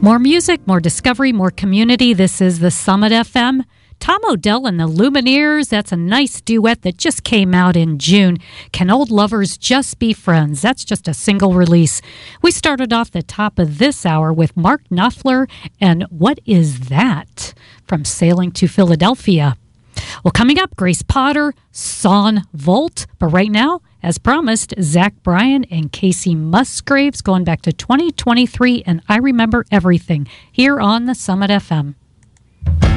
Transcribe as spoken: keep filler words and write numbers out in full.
More music, more discovery, more community. This is the Summit F M. Tom Odell and the Lumineers, that's a nice duet that just came out in June. Can Old Lovers Just Be Friends? That's just a single release. We started off the top of this hour with Mark Knopfler and What Is That? From Sailing to Philadelphia. Well, coming up, Grace Potter, Son Volt. But right now, as promised, Zach Bryan and Casey Musgraves going back to twenty twenty-three and I Remember Everything here on the Summit F M.